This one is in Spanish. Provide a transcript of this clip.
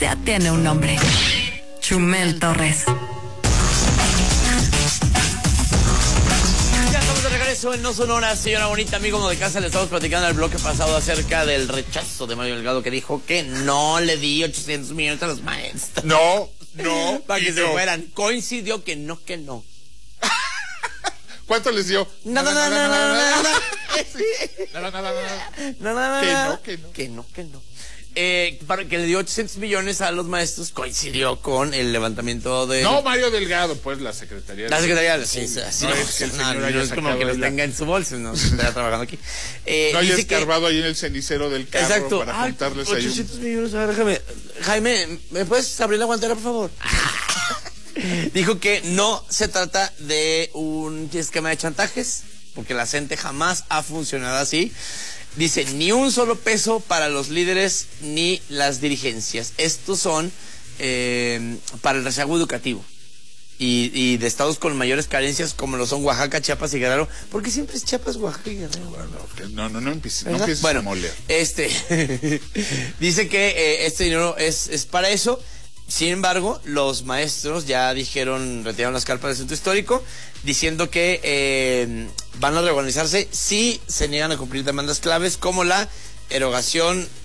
ya tiene un nombre. Chumel Torres. Ya estamos de regreso en No Sonora, señora bonita, amigo de casa. Le estamos platicando el bloque pasado acerca del rechazo de Mario Delgado, que dijo que no le di 800 millones a los maestros. No. Para que se fueran. Coincidió que no. ¿Cuánto les dio? Nada. Que no. Para que le dio 800 millones a los maestros, coincidió con el levantamiento de... No, Mario Delgado, pues la secretaría. La secretaria, sí. No es que el señor no haya es como sacado que los de la- tenga en su bolsa, no está trabajando aquí. No haya dice que- escarbado ahí en el cenicero del carro. Exacto. Para juntarles ahí 800 millones, a ver, déjame. Jaime, ¿me puedes abrir la guantera, por favor? Dijo que no se trata de un esquema de chantajes, porque la CENTE jamás ha funcionado así. Dice, ni un solo peso para los líderes ni las dirigencias. Estos son para el rezago educativo. Y de estados con mayores carencias como lo son Oaxaca, Chiapas y Guerrero. Porque siempre es Chiapas, Oaxaca y Guerrero. No empieces Bueno, a moler. dice que este dinero es para eso. Sin embargo, los maestros ya retiraron las carpas del centro histórico, diciendo que van a reorganizarse si se niegan a cumplir demandas claves como la erogación